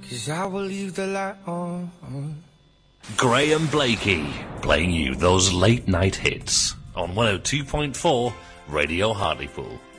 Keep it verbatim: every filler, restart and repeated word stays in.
'cause I will leave the light on. Graham Blakey, playing you those late night hits on one oh two point four Radio Hartlepool.